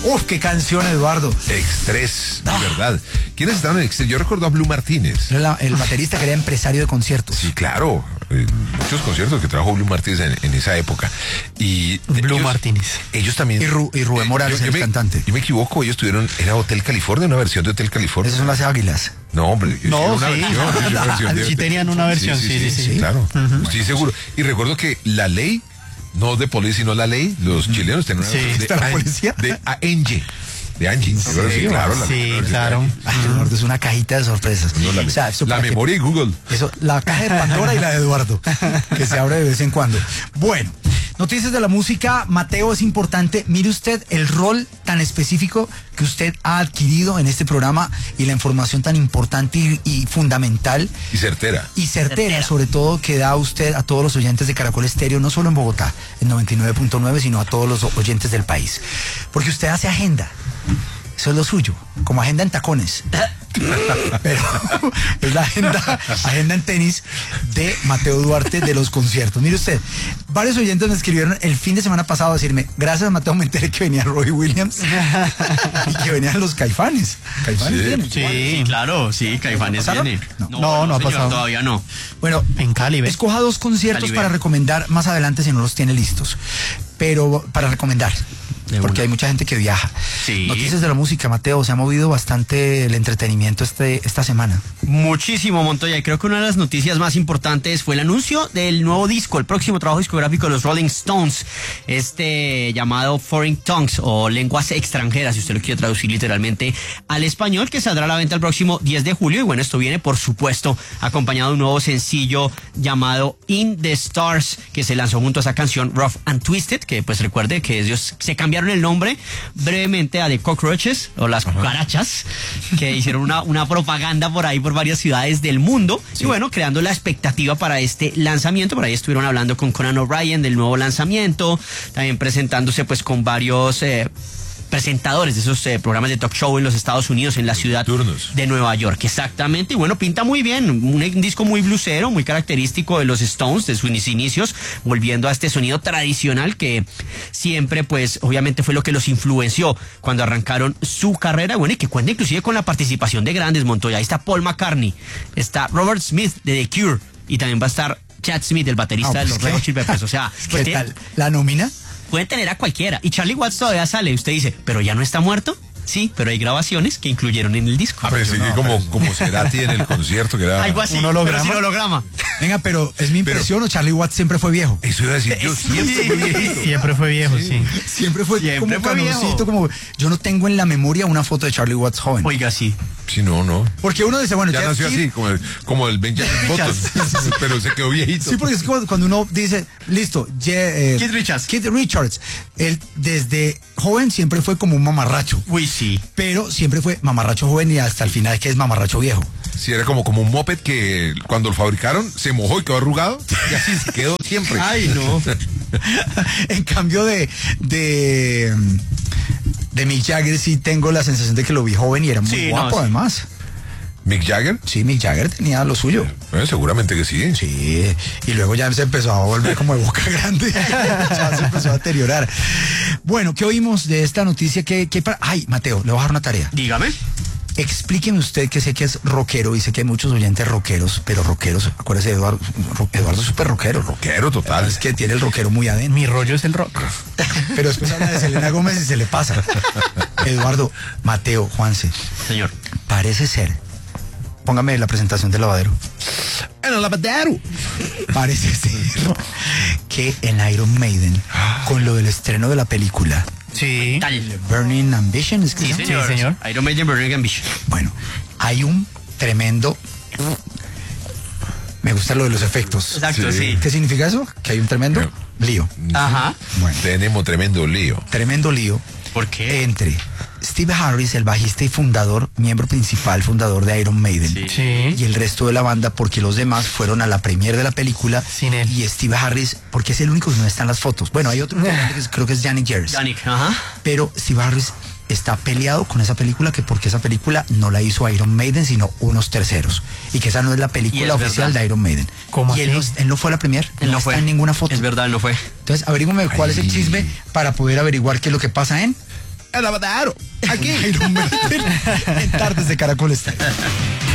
Uf, qué canción, Eduardo. Extrés, de verdad. ¿Quiénes estaban en Extrés? Yo recuerdo a Blue Martínez. Era el baterista que era empresario de conciertos. Sí, claro. Muchos conciertos que trabajó Blue Martínez en esa época. Y Blue Martínez. Ellos también. Y Rubén Morales, el cantante. Yo me equivoco, ellos tuvieron, era Hotel California, una versión de Hotel California. Esas son las Águilas. No, hombre, no, una sí. versión Sí tenían una versión, sí. Claro, estoy seguro. Y recuerdo que La Ley, no de Police, sino La Ley, los chilenos tenían una versión ¿está la policía? de Angie. De Angie, sí, claro. Claro. Ay, Eduardo, es una cajita de sorpresas. No, la memoria y Google. Eso, la caja de Pandora y la de Eduardo, que se abre de vez en cuando. Bueno, noticias de la música. Mateo, es importante. Mire usted el rol tan específico que usted ha adquirido en este programa y la información tan importante y fundamental. Y certera. Y certera, sobre todo, que da usted a todos los oyentes de Caracol Estéreo, no solo en Bogotá, en 99.9, sino a todos los oyentes del país. Porque usted hace agenda. Eso es lo suyo, como agenda en tacones. Pero es la agenda en tenis de Mateo Duarte de los conciertos. Mire usted, varios oyentes me escribieron el fin de semana pasado a decirme, gracias a Mateo me enteré que venía Robbie Williams y que venían los Caifanes. ¿Caifanes vienen? Sí, claro, sí, Caifanes viene. No ha pasado. Todavía no. Bueno, en Cali, escoja dos conciertos para recomendar más adelante si no los tiene listos. Pero para recomendar, porque hay mucha gente que viaja. Sí. Noticias de la música, Mateo, se ha movido bastante el entretenimiento esta semana. Muchísimo, Montoya, y creo que una de las noticias más importantes fue el anuncio del nuevo disco, el próximo trabajo discográfico de los Rolling Stones, llamado Foreign Tongues, o lenguas extranjeras, si usted lo quiere traducir literalmente al español, que saldrá a la venta el próximo 10 de julio, y bueno, esto viene, por supuesto, acompañado de un nuevo sencillo llamado In the Stars, que se lanzó junto a esa canción Rough and Twisted, que pues recuerde que ellos se cambiaron el nombre brevemente a The Cockroaches, o las cucarachas, que hicieron una propaganda por ahí por varias ciudades del mundo, sí. Y bueno, creando la expectativa para este lanzamiento. Por ahí estuvieron hablando con Conan O'Brien del nuevo lanzamiento, también presentándose pues con varios presentadores de esos programas de talk show en los Estados Unidos, en la ciudad de Nueva York. Exactamente, y bueno, pinta muy bien, un disco muy blusero, muy característico de los Stones, de sus inicios, volviendo a este sonido tradicional que siempre, pues, obviamente fue lo que los influenció cuando arrancaron su carrera, bueno, y que cuenta inclusive con la participación de grandes, Montoya. Ahí está Paul McCartney, está Robert Smith de The Cure, y también va a estar Chad Smith, el baterista de los Red Hot Chili Peppers. O sea, ¿qué tal? ¿La nómina? Pueden tener a cualquiera. Y Charlie Watts todavía sale. Usted dice, ¿pero ya no está muerto? Sí, pero hay grabaciones que incluyeron en el disco. Pero sí, como Cerati en el concierto, que era algo así, un holograma. Pero sin holograma. Venga, pero es mi impresión, ¿o Charlie Watts siempre fue viejo? Eso iba a decir, yo siempre fui viejito. Siempre fue viejo, sí. Siempre fue como canoncito, como... Yo no tengo en la memoria una foto de Charlie Watts joven. Oiga, sí. Sí, no. Porque uno dice, bueno, ya nació así, como el Benjamin Button, pero se quedó viejito. Sí, porque es como cuando uno dice, listo, Keith Richards. Él desde joven siempre fue como un mamarracho. Uy, sí. Pero siempre fue mamarracho joven y hasta el final que es mamarracho viejo. Sí, era como un moped que cuando lo fabricaron se mojó y quedó arrugado y así se quedó siempre. Ay, no. En cambio de Mick Jagger sí tengo la sensación de que lo vi joven y era muy guapo, además. ¿Mick Jagger? Sí, Mick Jagger tenía lo suyo. Seguramente que sí. Sí, y luego ya se empezó a volver como de boca grande. Ya se empezó a deteriorar. Bueno, ¿qué oímos de esta noticia? Ay, Mateo, le voy a dejar una tarea. Dígame. Explíqueme usted, que sé que es rockero y sé que hay muchos oyentes rockeros, pero rockeros, acuérdese de Eduardo es súper rockero. Rockero total. Es que tiene el rockero muy adentro. Mi rollo es el rock. Pero después habla de Selena Gómez y se le pasa. Eduardo, Mateo, Juanse. Señor. Parece ser. Póngame la presentación del lavadero. En el lavadero. Parece ser que en Iron Maiden, con lo del estreno de la película. Sí. Burning Ambition, ¿es que sí, señor. Iron Maiden Burning Ambition. Bueno, hay un tremendo... Me gusta lo de los efectos. Exacto, sí. ¿Qué significa eso? Que hay un tremendo lío. Ajá. Bueno. Tenemos tremendo lío. Tremendo lío. ¿Por qué? Entre Steve Harris, el bajista y miembro principal, fundador de Iron Maiden, y el resto de la banda, porque los demás fueron a la premiere de la película sin él. Y Steve Harris, porque es el único que no está en las fotos. Bueno, hay otro que creo que es Yannick Gers. Ajá. Pero Steve Harris está peleado con esa película, que porque esa película no la hizo Iron Maiden, sino unos terceros, y que esa no es la película oficial de Iron Maiden. ¿Cómo y él no fue a la premier, él no fue está en ninguna foto. Es verdad, él no fue. Entonces, averígame cuál es el chisme para poder averiguar qué es lo que pasa en el Lavadero. Aquí. Jairo Mertel, en Tardes de Caracol Estéreo.